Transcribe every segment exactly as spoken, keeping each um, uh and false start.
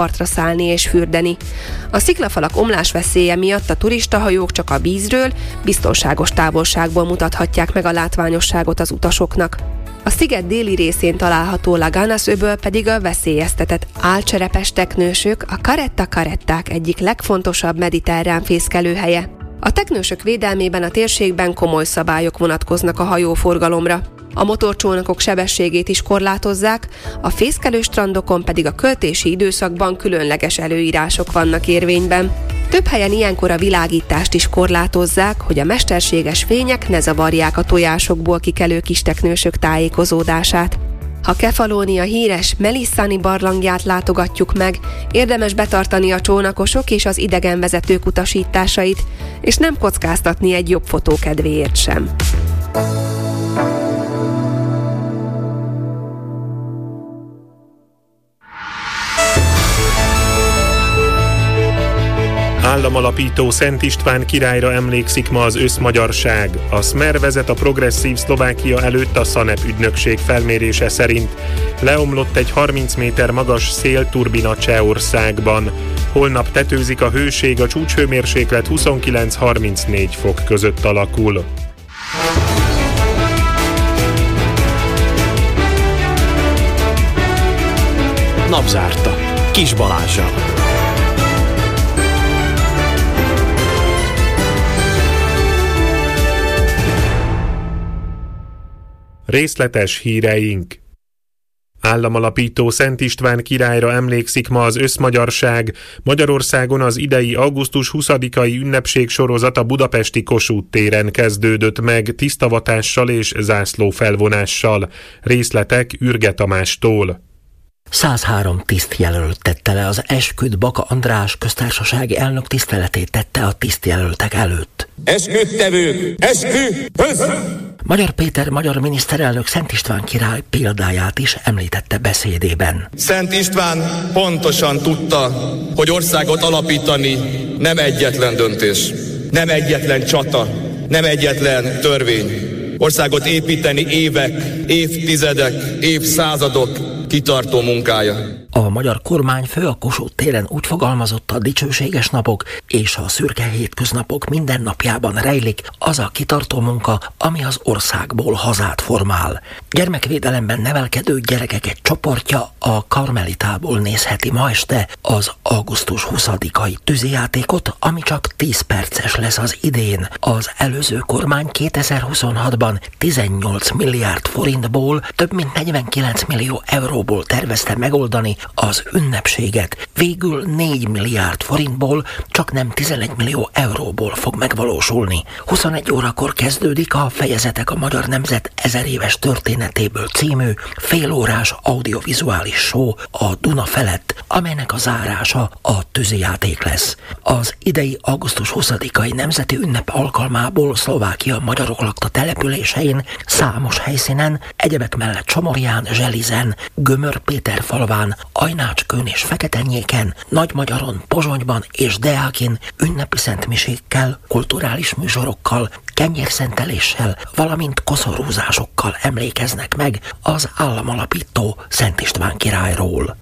partra szállni és fürdeni. A sziklafalak omlás veszélye miatt a turistahajók csak a vízről, biztonságos távolságból mutathatják meg a látványosságot az utasoknak. A sziget déli részén található Laganas-öböl pedig a veszélyeztetett álcserepes teknősök, a karetta-karetták egyik legfontosabb mediterrán fészkelőhelye. A teknősök védelmében a térségben komoly szabályok vonatkoznak a hajóforgalomra. A motorcsónakok sebességét is korlátozzák, a fészkelő strandokon pedig a költési időszakban különleges előírások vannak érvényben. Több helyen ilyenkor a világítást is korlátozzák, hogy a mesterséges fények ne zavarják a tojásokból kikelő kisteknősök tájékozódását. Ha Kefalónia híres Melissani barlangját látogatjuk meg, érdemes betartani a csónakosok és az idegenvezetők utasításait, és nem kockáztatni egy jobb fotó kedvéért sem. Államalapító Szent István királyra emlékszik ma az összmagyarság. A Smer vezet a progresszív Szlovákia előtt a SZANEP ügynökség felmérése szerint. Leomlott egy harminc méter magas szélturbina Csehországban. Holnap tetőzik a hőség, a csúcshőmérséklet huszonkilenc-harmincnégy fok között alakul. Napzárta. Kis Balázsral. Részletes híreink. Államalapító Szent István királyra emlékszik ma az összmagyarság. Magyarországon az idei augusztus huszadikai ünnepség sorozat a budapesti Kossuth téren kezdődött meg tisztavatással és zászlófelvonással. Részletek Ürge Tamástól. százhárom tisztjelölt tette le az esküt, Baka András köztársasági elnök tiszteletét tette a tisztjelöltek előtt. Esküdtevők, eskühöz! Magyar Péter magyar miniszterelnök Szent István király példáját is említette beszédében. Szent István pontosan tudta, hogy országot alapítani nem egyetlen döntés, nem egyetlen csata, nem egyetlen törvény. Országot építeni évek, évtizedek, évszázadok kitartó munkája. A magyar kormányfő a Kossuth téren úgy fogalmazott, a dicsőséges napok és a szürke hétköznapok minden napjában rejlik az a kitartó munka, ami az országból hazát formál. Gyermekvédelemben nevelkedő gyerekek egy csoportja a Karmelitából nézheti ma este az augusztus huszadikai tűzijátékot, ami csak tíz perces lesz az idén. Az előző kormány kétezer-huszonhatban tizennyolc milliárd forintból több mint negyvenkilenc millió euróból tervezte megoldani az ünnepséget. Végül négy milliárd forintból, csak nem tizenegy millió euróból fog megvalósulni. huszonegy órakor kezdődik a Fejezetek a Magyar Nemzet ezer éves történetéből című félórás audiovizuális show a Duna felett, amelynek a zárása a tűzijáték lesz. Az idei augusztus huszadikai nemzeti ünnep alkalmából Szlovákia magyarok lakta településein számos helyszínen, egyebek mellett Csomorján, Zselizen, Gömör-Péterfalván, Ajnácskőn és Feketenyéken, Nagymagyaron, Pozsonyban és Deákin ünnepi szentmisékkel, kulturális műsorokkal, kenyérszenteléssel, valamint koszorúzásokkal emlékeznek meg az államalapító Szent István királyról.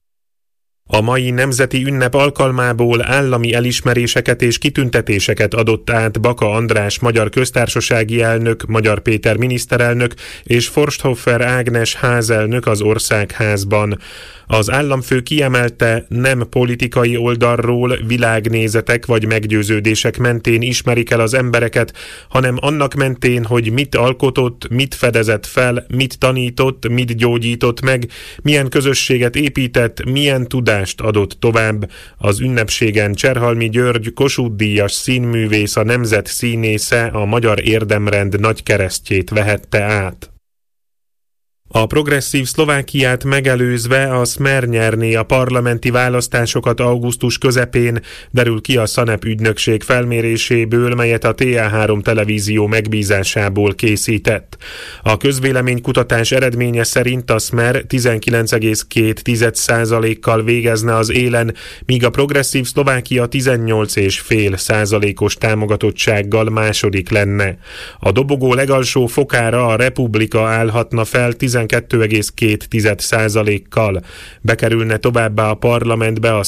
A mai nemzeti ünnep alkalmából állami elismeréseket és kitüntetéseket adott át Baka András magyar köztársasági elnök, Magyar Péter miniszterelnök és Forsthofer Ágnes házelnök az Országházban. Az államfő kiemelte, nem politikai oldalról, világnézetek vagy meggyőződések mentén ismerik el az embereket, hanem annak mentén, hogy mit alkotott, mit fedezett fel, mit tanított, mit gyógyított meg, milyen közösséget épített, milyen tudást adott tovább. Az ünnepségen Cserhalmi György Kossuth-díjas színművész, a nemzet színésze a Magyar Érdemrend nagykeresztjét vehette át. A progresszív Szlovákiát megelőzve a Smer nyerné a parlamenti választásokat augusztus közepén, derül ki a SZANEP ügynökség felméréséből, melyet a té á három televízió megbízásából készített. A közvéleménykutatás eredménye szerint a Smer tizenkilenc egész két százalékkal végezne az élen, míg a progresszív Szlovákia tizennyolc egész öt százalékos támogatottsággal második lenne. A dobogó legalsó fokára a Republika állhatna fel tizenkettő egész két százalékkal. Bekerülne továbbá a parlamentbe a